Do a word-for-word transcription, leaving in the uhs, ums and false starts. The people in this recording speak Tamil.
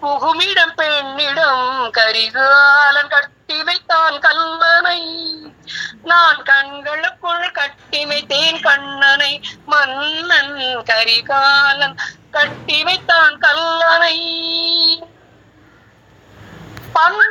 புகுமிடம் பெண்ணிடம் கரிகாலன் கட்டி வைத்தான் கல்லனை. நான் கண்களுக்குள் கட்டி வைத்தேன் கண்ணனை, மன்னன் கரிகாலன் கட்டி வைத்தான் கல்லனை.